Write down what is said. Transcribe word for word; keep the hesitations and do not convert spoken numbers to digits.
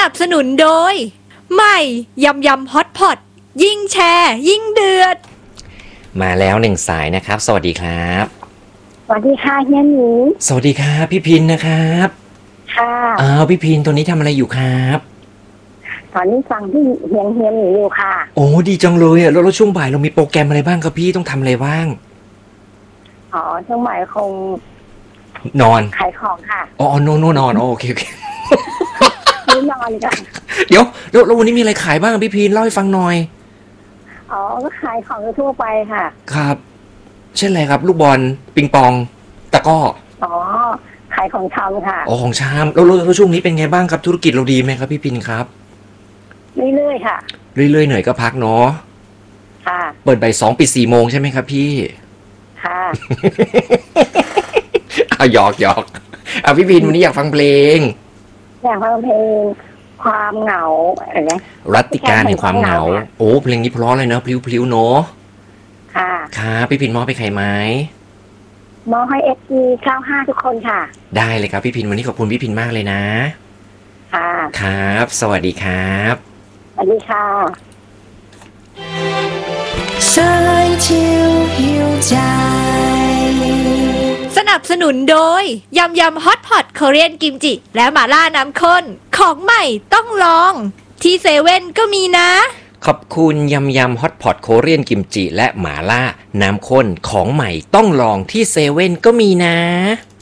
นับสนุนโดยใหม่ยำยำฮอตพอตยิ่งแชร์ยิ่งเดือดมาแล้วหนึ่งสายนะครับสวัสดีครับสวัสดีค่ะเฮียหนูสวัสดีครับพี่พินนะครับค่ะอ้าวพี่พินตัวนี้ทำอะไรอยู่ครับตอนนี้ฟังที่เฮียเฮียหนูอยู่ค่ะโอ้ดีจังเลยอ่ะแล้วช่วงบ่ายเรามีโปรแกรมอะไรบ้างครับพี่ต้องทำอะไรบ้างอ๋อช่วงบ่ายคงนอนขายของค่ะอ๋อโนโนนอนโอเคโอเคไม่นอนค่ะเดี๋ยวแล้ววันนี้มีอะไรขายบ้างพี่พินเล่าให้ฟังหน่อยอ๋อก็ขายของทั่วไปค่ะครับเช่นอะไรครับลูกบอลปิงปองตะก้ออ๋อขายของชำค่ะอ๋อของชำแล้วแล้วช่วงนี้เป็นไงบ้างครับธุรกิจเราดีไหมครับพี่พินครับเรื่อยๆค่ะเรื่อยๆเหนื่อยก็พักเนาะค่ะเปิดบ่ายสองปิดสี่โมงใช่ไหมครับพี่ค่ะเอาหยอกหยอกเอาพี่พินวันนี้อยากฟังเพลงอยากฟังเพลงความเหงาอะไรนะรัตติการแห่งความเหงาโอ้เพลงนี้เพราะเลยเนาะพลิ้วๆเนาะค่ะครับพี่พินมอบให้ใครไหมมอบให้เอฟจีเก้าห้าทุกคนค่ะได้เลยครับพี่พินวันนี้ขอบคุณพี่พินมากเลยนะค่ะครับสวัสดีครับสวัสดีค่ะสายเที่ยวหิวใจสนับสนุนโดยยำยำฮอตพอตโคเรียนกิมจิและหม่าล่าน้ำข้นของใหม่ต้องลองที่เซเว่นก็มีนะขอบคุณยำยำฮอตพอตโคเรียนกิมจิและหม่าล่าน้ำข้นของใหม่ต้องลองที่เซเว่นก็มีนะ